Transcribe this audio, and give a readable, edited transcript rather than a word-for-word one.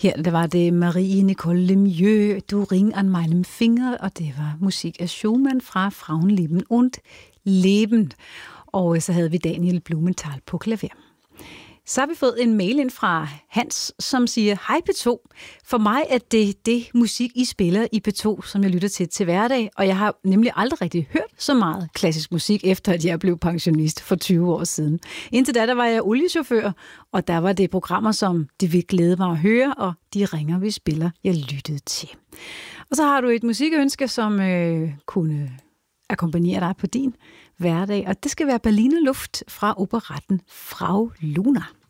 Her der var det Marie Nicole Lemieux, Du Ring an meinem Finger, og det var musik af Schumann fra Frauenleben und Leben. Og så havde vi Daniel Blumenthal på klaver. Så har vi fået en mail ind fra Hans, som siger, hej P2. For mig er det musik, I spiller i P2, som jeg lytter til hverdag, og jeg har nemlig aldrig rigtig hørt så meget klassisk musik, efter at jeg blev pensionist for 20 år siden. Indtil da, der var jeg oliechauffør, og der var det programmer, som det ville glæde mig at høre, og de ringer, vi spiller, jeg lyttede til. Og så har du et musikønske, som kunne akkompagnere dig på din hverdag, og det skal være Berliner Luft fra operetten Frau Luna.